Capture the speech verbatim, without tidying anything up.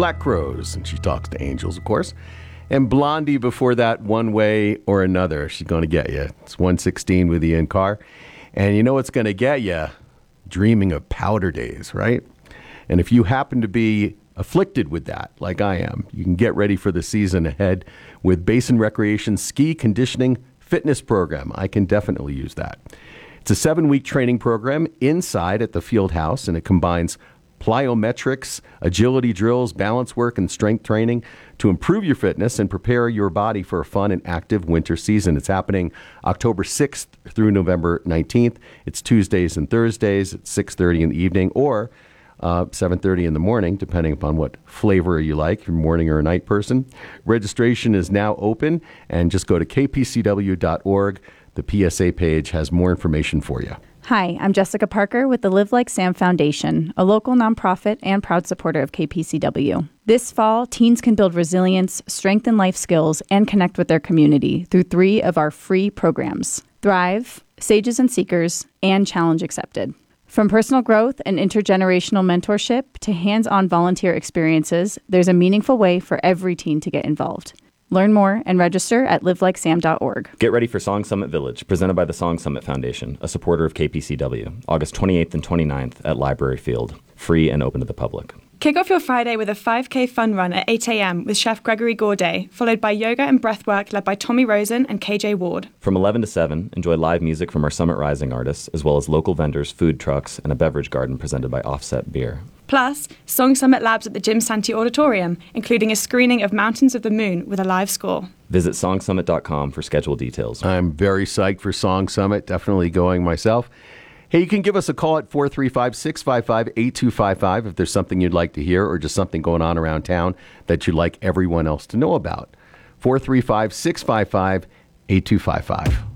Black Crowes, and she talks to angels, of course. And Blondie before that, One Way or Another. She's going to get you. It's one sixteen with Ian Carr. And you know what's going to get you? Dreaming of powder days, right? And if you happen to be afflicted with that, like I am, you can get ready for the season ahead with Basin Recreation Ski Conditioning Fitness Program. I can definitely use that. It's a seven-week training program inside at the field house, and it combines plyometrics, agility drills, balance work, and strength training to improve your fitness and prepare your body for a fun and active winter season. It's happening October sixth through November nineteenth. It's Tuesdays and Thursdays at six thirty in the evening or uh, seven thirty in the morning, depending upon what flavor you like, if you're a morning or a night person. Registration is now open, and just go to k p c w dot org. The P S A page has more information for you. Hi, I'm Jessica Parker with the Live Like Sam Foundation, a local nonprofit and proud supporter of K P C W. This fall, teens can build resilience, strengthen life skills, and connect with their community through three of our free programs: Thrive, Sages and Seekers, and Challenge Accepted. From personal growth and intergenerational mentorship to hands-on volunteer experiences, there's a meaningful way for every teen to get involved. Learn more and register at live like sam dot org. Get ready for Song Summit Village, presented by the Song Summit Foundation, a supporter of K P C W, August twenty-eighth and twenty-ninth at Library Field, free and open to the public. Kick off your Friday with a five K fun run at eight a.m. with Chef Gregory Gourdet, followed by yoga and breathwork led by Tommy Rosen and K J Ward. From eleven to seven, enjoy live music from our Summit Rising artists, as well as local vendors, food trucks, and a beverage garden presented by Offset Beer. Plus, Song Summit Labs at the Jim Santee Auditorium, including a screening of Mountains of the Moon with a live score. Visit song summit dot com for schedule details. I'm very psyched for Song Summit, definitely going myself. Hey, you can give us a call at four three five, six five five, eight two five five if there's something you'd like to hear or just something going on around town that you'd like everyone else to know about. four three five, six five five, eight two five five.